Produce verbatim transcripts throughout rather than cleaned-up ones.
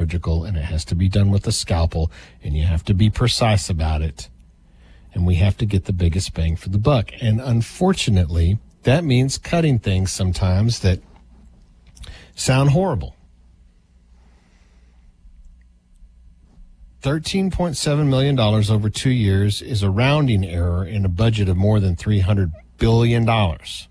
surgical, and it has to be done with a scalpel, and you have to be precise about it. And we have to get the biggest bang for the buck. And unfortunately, that means cutting things sometimes that sound horrible. thirteen point seven million dollars over two years is a rounding error in a budget of more than three hundred billion dollars.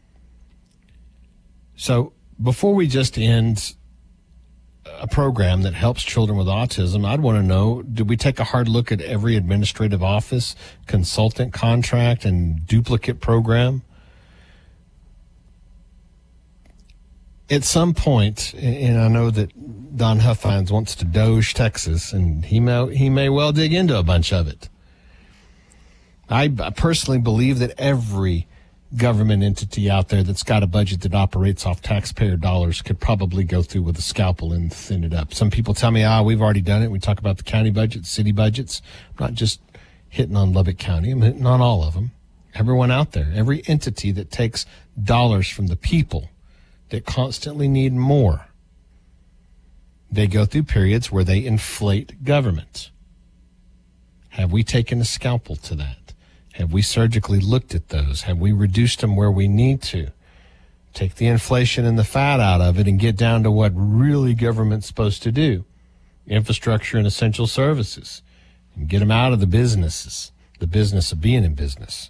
So before we just end a program that helps children with autism, I'd want to know, did we take a hard look at every administrative office, consultant contract, and duplicate program? At some point, and I know that Don Huffines wants to doge Texas, and he may, he may well dig into a bunch of it. I personally believe that every government entity out there that's got a budget that operates off taxpayer dollars could probably go through with a scalpel and thin it up. Some people tell me, ah, we've already done it. We talk about the county budgets, city budgets. I'm not just hitting on Lubbock County. I'm hitting on all of them. Everyone out there, every entity that takes dollars from the people that constantly need more, they go through periods where they inflate government. Have we taken a scalpel to that? Have we surgically looked at those? Have we reduced them where we need to? Take the inflation and the fat out of it and get down to what really government's supposed to do. Infrastructure and essential services. And get them out of the businesses, the business of being in business.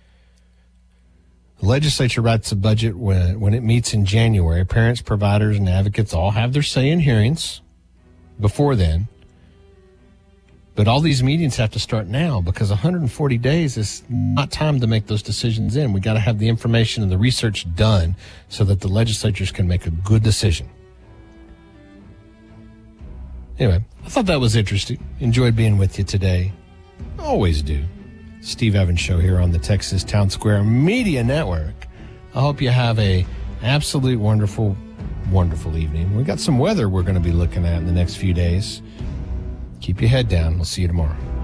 The legislature writes a budget when, when it meets in January. Parents, providers, and advocates all have their say in hearings before then. But all these meetings have to start now because one hundred forty days is not time to make those decisions in. We got to have the information and the research done so that the legislatures can make a good decision. Anyway, I thought that was interesting. Enjoyed being with you today. Always do. Steve Evans Show here on the Texas Town Square Media Network. I hope you have a absolute wonderful, wonderful evening. We got some weather we're going to be looking at in the next few days. Keep your head down. We'll see you tomorrow.